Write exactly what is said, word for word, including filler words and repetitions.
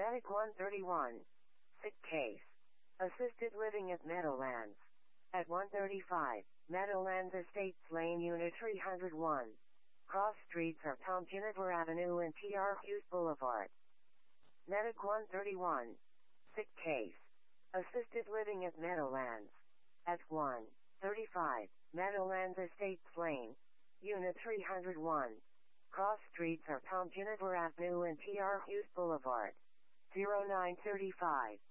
Medic one thirty-one. Sick case. Assisted living at Meadowlands. At one thirty-five, Meadowlands Estates Lane Unit three oh one. Cross streets are Tom Juniper Avenue and T R Hughes Boulevard. Medic one thirty-one. Sick case. Assisted living at Meadowlands. At one thirty-five, Meadowlands Estates Lane, Unit three oh one. Cross streets are Tom Juniper Avenue and T R Hughes Boulevard. zero nine thirty-five.